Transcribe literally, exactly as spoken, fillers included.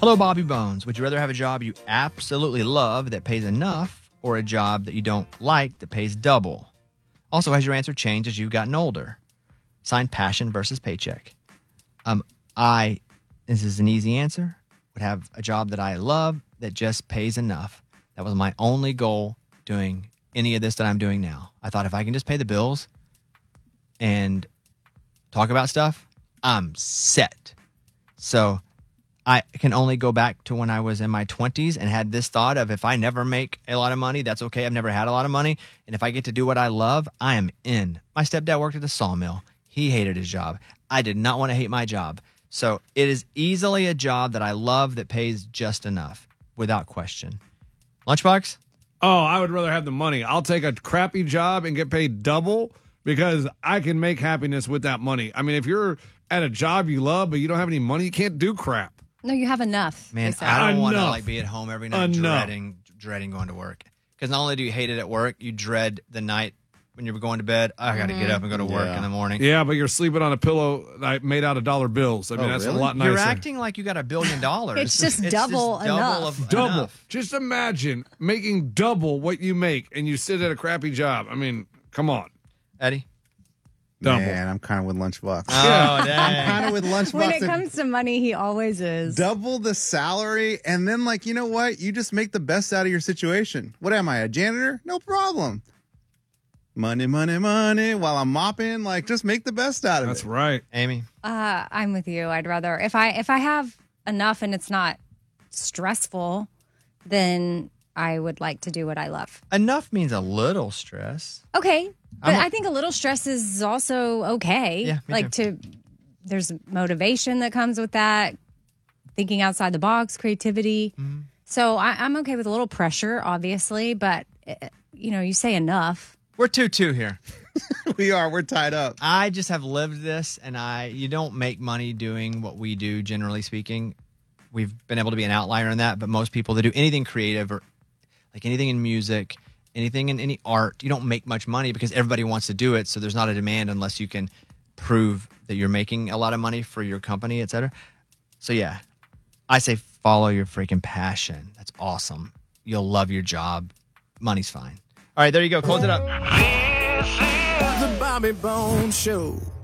Hello, Bobby Bones. Would you rather have a job you absolutely love that pays enough or a job that you don't like that pays double? Also, has your answer changed as you've gotten older? Signed, passion versus paycheck. Um, I, this is an easy answer, would have a job that I love that just pays enough. That was my only goal doing any of this that I'm doing now. I thought if I can just pay the bills and talk about stuff, I'm set. So I can only go back to when I was in my twenties and had this thought of if I never make a lot of money, that's okay. I've never had a lot of money. And if I get to do what I love, I am in. My stepdad worked at a sawmill. He hated his job. I did not want to hate my job. So it is easily a job that I love that pays just enough, without question. Lunchbox? Oh, I would rather have the money. I'll take a crappy job and get paid double because I can make happiness with that money. I mean, if you're at a job you love but you don't have any money, you can't do crap. No, you have enough. Man, I don't want to like be at home every night enough. dreading dreading going to work. Because not only do you hate it at work, you dread the night when you're going to bed. I got to mm-hmm. get up and go to work yeah. in the morning. Yeah, but you're sleeping on a pillow made out of dollar bills. I mean, oh, that's really? a lot nicer. You're acting like you got a billion dollars. It's just it's double just enough. Double, of, double. enough. Just imagine making double what you make and you sit at a crappy job. I mean, come on. Eddie? Double. Man, I'm kind of with Lunchbox. Oh, yeah. dang. I'm kind of with Lunchbox. When it comes to money, he always is. Double the salary, and then, like, you know what? You just make the best out of your situation. What am I, a janitor? No problem. Money, money, money. While I'm mopping, like, just make the best out of That's it. That's right. Amy? Uh, I'm with you. I'd rather, if I if I have enough and it's not stressful, then I would like to do what I love. Enough means a little stress. Okay. But I'm a- I think a little stress is also okay. Yeah, me like too. to, there's motivation that comes with that, thinking outside the box, creativity. Mm-hmm. So I, I'm okay with a little pressure, obviously, but, uh, you know, you say enough. We're two two here. We are. We're tied up. I just have lived this, and I you don't make money doing what we do, generally speaking. We've been able to be an outlier in that, but most people that do anything creative or like anything in music, anything in any art, you don't make much money because everybody wants to do it. So there's not a demand unless you can prove that you're making a lot of money for your company, et cetera. So yeah, I say follow your freaking passion. That's awesome. You'll love your job. Money's fine. All right, there you go. Close it up. This is the Bobby Bones Show.